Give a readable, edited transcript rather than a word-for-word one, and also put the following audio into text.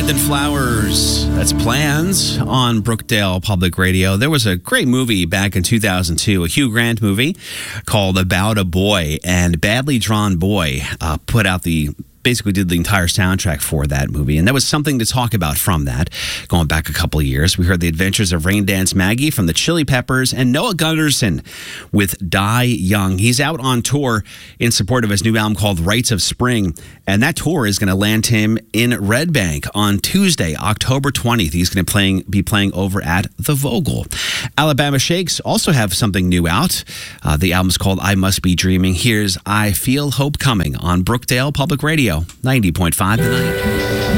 Wind and Flowers. That's Plans on Brookdale Public Radio. There was a great movie back in 2002, a Hugh Grant movie called About a Boy, and Badly Drawn Boy basically did the entire soundtrack for that movie. And there was something to talk about from that. Going back a couple of years, we heard the adventures of Rain Dance Maggie from the Chili Peppers and Noah Gunderson with Die Young. He's out on tour in support of his new album called Rites of Spring. And that tour is going to land him in Red Bank on Tuesday, October 20th. He's going to be playing over at the Vogel. Alabama Shakes also have something new out. The album's called I Must Be Dreaming. Here's I Feel Hope Coming on Brookdale Public Radio, 90.5 The Night.